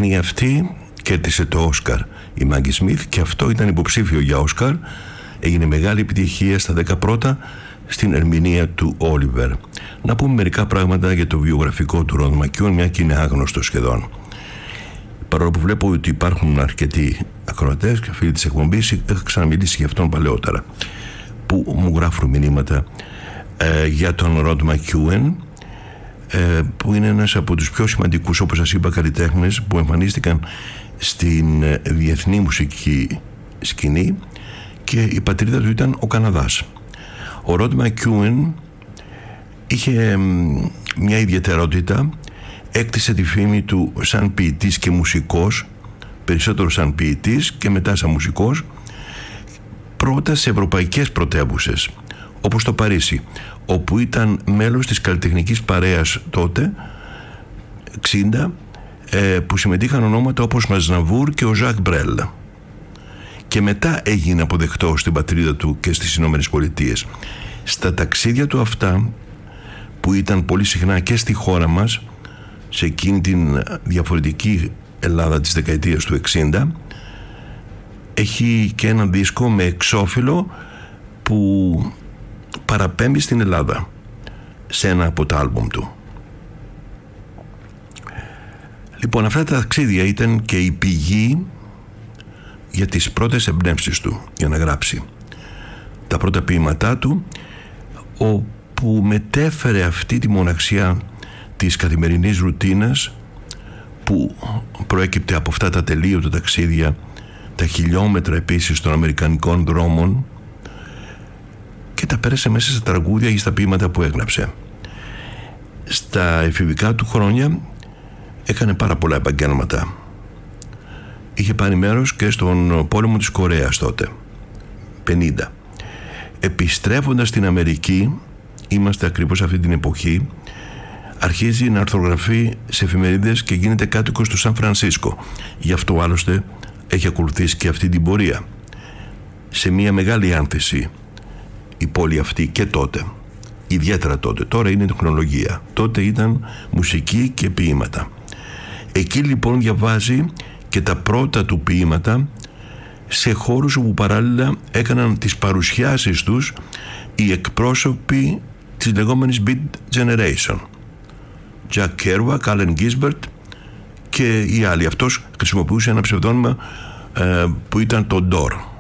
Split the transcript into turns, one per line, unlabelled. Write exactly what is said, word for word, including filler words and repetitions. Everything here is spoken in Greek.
ταινία αυτή κέρδισε το Όσκαρ η Μάγκη Σμιθ και αυτό ήταν υποψήφιο για Όσκαρ. Έγινε μεγάλη επιτυχία στα δέκα πρώτα στην ερμηνεία του Όλιβερ. Να πούμε μερικά πράγματα για το βιογραφικό του Ροντ Μακιούεν, μια και είναι άγνωστο σχεδόν. Παρόλο που βλέπω ότι υπάρχουν αρκετοί ακροατές και φίλοι της εκπομπής, είχα ξαναμιλήσει για αυτόν παλαιότερα, που μου γράφουν μηνύματα ε, για τον Ροντ Μακιούεν, ε, που είναι ένας από τους πιο σημαντικούς, όπως σας είπα, καλλιτέχνες που εμφανίστηκαν στην ε, διεθνή μουσική σκηνή, και η πατρίδα του ήταν ο Καναδάς. Ο Ροντ Μακιούεν είχε μια ιδιαιτερότητα, έκτισε τη φήμη του σαν ποιητής και μουσικός, περισσότερο σαν ποιητής και μετά σαν μουσικός, πρώτα σε ευρωπαϊκές πρωτεύουσες όπως το Παρίσι, όπου ήταν μέλος της καλλιτεχνικής παρέας τότε εξήντα, που συμμετείχαν ονόματα όπως Μαζναβούρ και ο Ζακ Μπρέλ, και μετά έγινε αποδεκτό στην πατρίδα του και στις Ηνωμένες Πολιτείες. Στα ταξίδια του αυτά, που ήταν πολύ συχνά και στη χώρα μας, σε εκείνη την διαφορετική Ελλάδα της δεκαετίας του εξήντα, έχει και ένα δίσκο με εξώφυλλο που παραπέμπει στην Ελλάδα σε ένα από τα άλμπουμ του. Λοιπόν, αυτά τα ταξίδια ήταν και η πηγή για τις πρώτες εμπνεύσεις του για να γράψει τα πρώτα ποίηματά του, όπου μετέφερε αυτή τη μοναξιά της καθημερινής ρουτίνας που προέκυπτε από αυτά τα τελείωτα ταξίδια, τα χιλιόμετρα επίσης των αμερικανικών δρόμων, και τα πέρασε μέσα στα τραγούδια ή στα ποίηματα που έγραψε. Στα εφηβικά του χρόνια έκανε πάρα πολλά επαγγέλματα. Είχε πάρει μέρος και στον πόλεμο της Κορέας τότε, πενήντα. Επιστρέφοντας στην Αμερική, είμαστε ακριβώς αυτή την εποχή, αρχίζει να αρθρογραφεί σε εφημερίδες και γίνεται κάτοικος του Σαν Φρανσίσκο. Γι' αυτό άλλωστε έχει ακολουθήσει και αυτή την πορεία. Σε μια μεγάλη άνθηση η πόλη αυτή και τότε, ιδιαίτερα τότε. Τώρα είναι τεχνολογία, τότε ήταν μουσική και ποίηματα. Εκεί λοιπόν διαβάζει και τα πρώτα του ποίηματα σε χώρους όπου παράλληλα έκαναν τις παρουσιάσεις τους οι εκπρόσωποι της λεγόμενης Beat Generation, Jack Kerouac, Allen Ginsberg και οι άλλοι. Αυτός χρησιμοποιούσε ένα ψευδόνυμα ε, που ήταν το Ντόρ.